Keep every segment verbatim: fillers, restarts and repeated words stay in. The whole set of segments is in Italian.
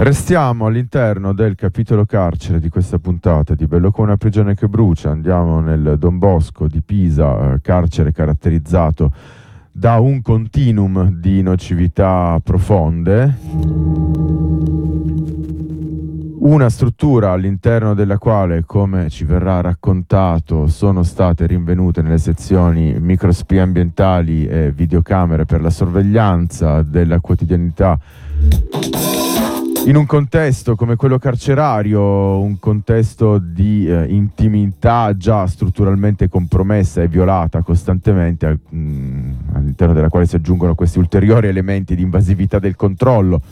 Restiamo all'interno del capitolo carcere di questa puntata di Bello come una prigione che brucia. Andiamo nel Don Bosco di Pisa, carcere caratterizzato da un continuum di nocività profonde, una struttura all'interno della quale, come ci verrà raccontato, sono state rinvenute nelle sezioni microspie ambientali e videocamere per la sorveglianza della quotidianità. In un contesto come quello carcerario, un contesto di eh, intimità già strutturalmente compromessa e violata costantemente, al, mh, all'interno della quale si aggiungono questi ulteriori elementi di invasività del controllo.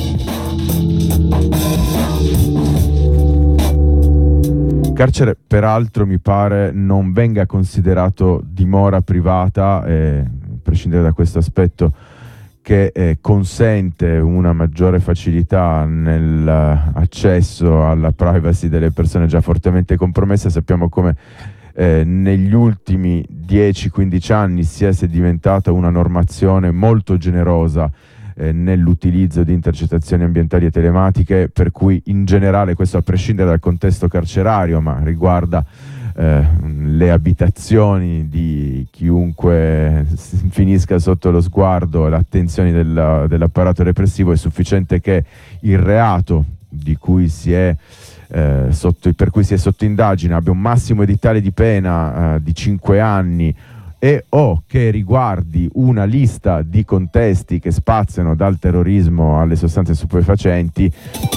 Carcere, peraltro, mi pare non venga considerato dimora privata, e, a prescindere da questo aspetto, che eh, consente una maggiore facilità nell'accesso alla privacy delle persone già fortemente compromesse. Sappiamo come eh, negli ultimi dieci quindici anni sia si è diventata una normazione molto generosa eh, nell'utilizzo di intercettazioni ambientali e telematiche, per cui in generale, questo a prescindere dal contesto carcerario, ma riguarda Eh, le abitazioni di chiunque finisca sotto lo sguardo e l'attenzione della, dell'apparato repressivo, è sufficiente che il reato di cui si è, eh, sotto, per cui si è sotto indagine abbia un massimo edittale di pena eh, di cinque anni e o che riguardi una lista di contesti che spaziano dal terrorismo alle sostanze stupefacenti,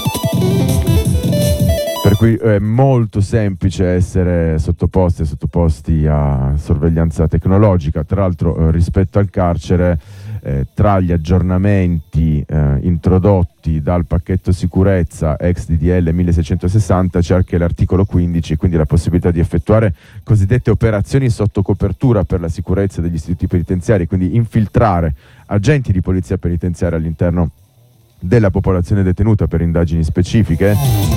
per cui è molto semplice essere sottoposti e sottoposti a sorveglianza tecnologica. Tra l'altro eh, rispetto al carcere, eh, tra gli aggiornamenti eh, introdotti dal pacchetto sicurezza ex D D L milleseicentosessanta c'è anche l'articolo quindici, quindi la possibilità di effettuare cosiddette operazioni sotto copertura per la sicurezza degli istituti penitenziari, quindi infiltrare agenti di polizia penitenziaria all'interno della popolazione detenuta per indagini specifiche.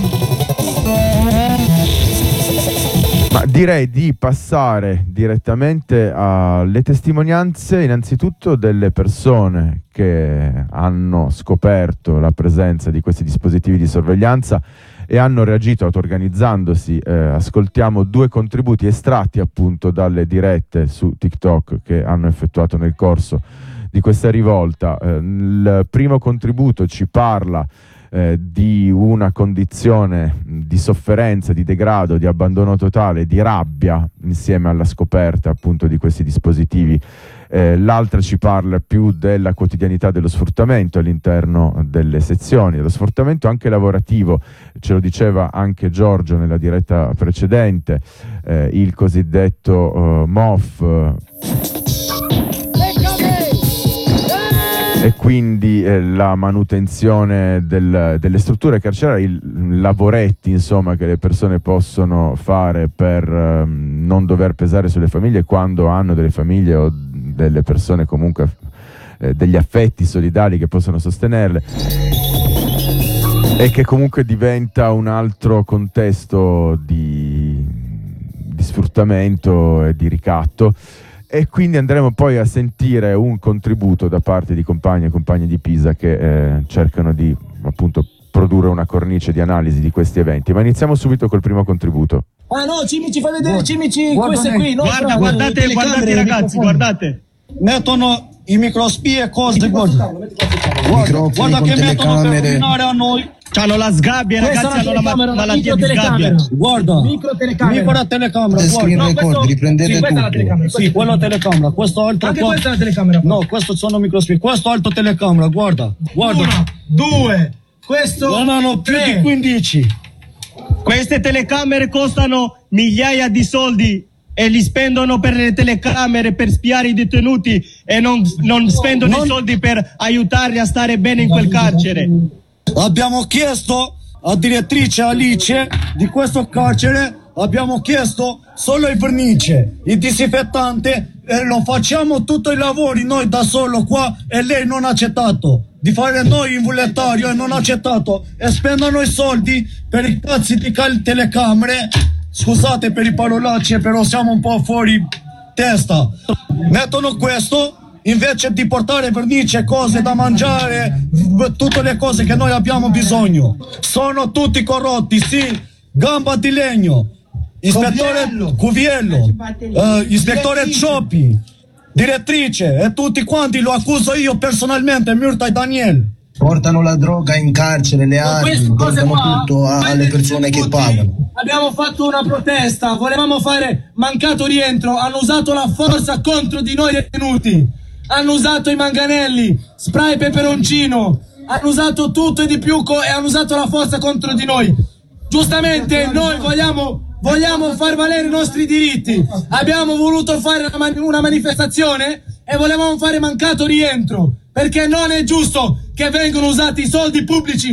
Ma direi di passare direttamente alle testimonianze, innanzitutto delle persone che hanno scoperto la presenza di questi dispositivi di sorveglianza e hanno reagito auto-organizzandosi. Eh, ascoltiamo due contributi estratti appunto dalle dirette su TikTok che hanno effettuato nel corso di questa rivolta. Eh, il primo contributo ci parla Eh, di una condizione di sofferenza, di degrado, di abbandono totale, di rabbia insieme alla scoperta appunto di questi dispositivi. Eh, l'altra ci parla più della quotidianità dello sfruttamento all'interno delle sezioni, dello sfruttamento anche lavorativo. Ce lo diceva anche Giorgio nella diretta precedente, eh, il cosiddetto eh, M O F, eh, e quindi eh, la manutenzione del, delle strutture carcerarie, i lavoretti insomma che le persone possono fare per eh, non dover pesare sulle famiglie quando hanno delle famiglie o delle persone comunque eh, degli affetti solidali che possono sostenerle, e che comunque diventa un altro contesto di, di sfruttamento e di ricatto. E quindi andremo poi a sentire un contributo da parte di compagni e compagni di Pisa che eh, cercano di appunto produrre una cornice di analisi di questi eventi. Ma iniziamo subito col primo contributo. Ah no, Cimici, fai vedere Cimici, guarda, queste qui. No, guarda, bravo, guardate, guardate ragazzi, guardate. Mettono i microspie e cose, guarda. Guarda, guarda che mettono per rovinare a noi. C'hanno la sgabbia, questa ragazzi, hanno la ma- malattia di sgabbia. Guarda, micro telecamera. Micro telecamera, Screen guarda. record, questo, riprendete sì, questa tutto. è la telecamera. Sì, quella telecamera, questo altro Anche qua. questa è la telecamera. No, questo sono microspie, questo altro telecamera, guarda. Guarda. Uno, due, questo. No, no, no, più tre. di quindici. Queste telecamere costano migliaia di soldi e li spendono per le telecamere, per spiare i detenuti, e non, non spendono Non- i soldi per aiutarli a stare bene in quel carcere. Abbiamo chiesto a direttrice Alice di questo carcere, abbiamo chiesto solo il vernice, il disinfettante, e lo facciamo tutti i lavori noi da solo qua, e lei non ha accettato di fare noi involontariо e non ha accettato, e spendono i soldi per i cazzi di cal- telecamere. Scusate per i parolacce, però siamo un po' fuori testa. Mettono questo invece di portare vernice, cose da mangiare, tutte le cose che noi abbiamo bisogno. Sono tutti corrotti, sì. Gamba di Legno, ispettore Cuviello, uh, ispettore Cioppi, direttrice e tutti quanti, lo accuso io personalmente, Murta e Daniel. Portano la droga in carcere, le armi, portano qua, tutto a, alle persone che pagano. Abbiamo fatto una protesta, volevamo fare mancato rientro, hanno usato la forza contro di noi detenuti, hanno usato i manganelli, spray peperoncino, hanno usato tutto e di più e hanno usato la forza contro di noi. Giustamente noi vogliamo, vogliamo far valere i nostri diritti, abbiamo voluto fare una, man- una manifestazione e volevamo fare mancato rientro, perché non è giusto che vengano usati i soldi pubblici